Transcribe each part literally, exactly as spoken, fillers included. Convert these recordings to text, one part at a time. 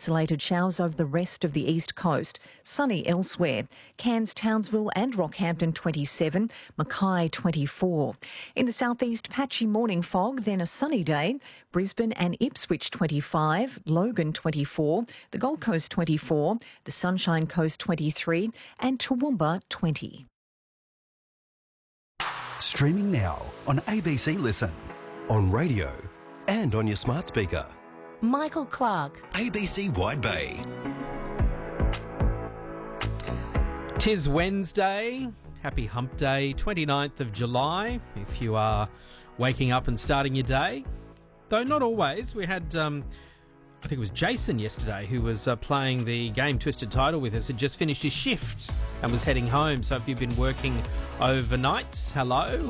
isolated showers over the rest of the east coast. Sunny elsewhere. Cairns, Townsville and Rockhampton twenty-seven, Mackay twenty-four. In the southeast, patchy morning fog, then a sunny day. Brisbane and Ipswich twenty-five, Logan twenty-four, the Gold Coast twenty-four, the Sunshine Coast twenty-three and Toowoomba twenty. Streaming now on A B C Listen, on radio and on your smart speaker. Michael Clark. A B C Wide Bay. Tis Wednesday. Happy Hump Day, twenty-ninth of July, if you are waking up and starting your day. Though not always. We had, um, I think it was Jason yesterday who was uh, playing the game Twisted Title with us, had just finished his shift and was heading home. So if you've been working overnight, hello.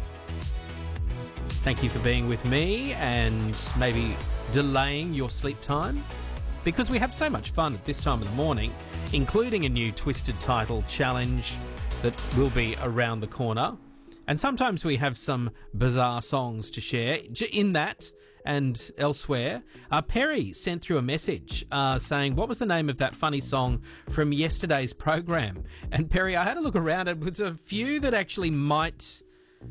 Thank you for being with me and maybe delaying your sleep time, because we have so much fun at this time of the morning, including a new Twisted Title challenge that will be around the corner. And sometimes we have some bizarre songs to share. In that and elsewhere, uh, Perry sent through a message uh, saying, what was the name of that funny song from yesterday's program? And Perry, I had a look around, and there's a few that actually might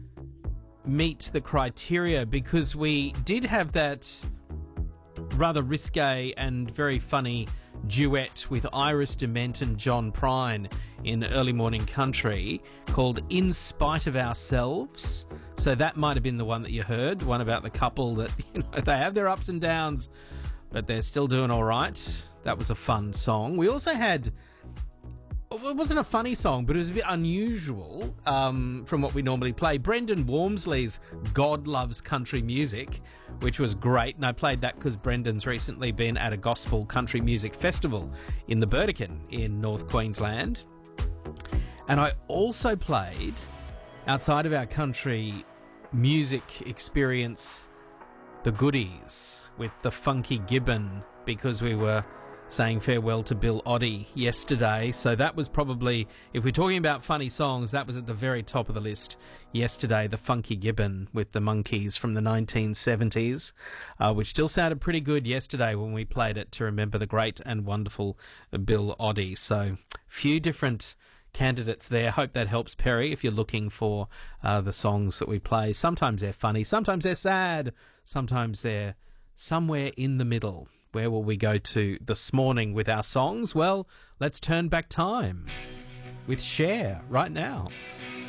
meet the criteria, because we did have that rather risque and very funny duet with Iris DeMent and John Prine in Early Morning Country called In Spite of Ourselves. So that might have been the one that you heard, the one about the couple that, you know, they have their ups and downs, but they're still doing all right. That was a fun song. We also had, it wasn't a funny song, but it was a bit unusual um, from what we normally play. Brendan Wormsley's God Loves Country Music, which was great. And I played that because Brendan's recently been at a gospel country music festival in the Burdekin in North Queensland. And I also played, outside of our country music experience, the goodies with the Funky Gibbon, because we were saying farewell to Bill Oddie yesterday. So that was probably, if we're talking about funny songs, that was at the very top of the list yesterday, the Funky Gibbon with the Monkees from the nineteen seventies, uh, which still sounded pretty good yesterday when we played it to remember the great and wonderful Bill Oddie. So few different candidates there. Hope that helps, Perry, if you're looking for uh, the songs that we play. Sometimes they're funny, sometimes they're sad, sometimes they're somewhere in the middle. Where will we go to this morning with our songs? Well, let's turn back time with Cher right now.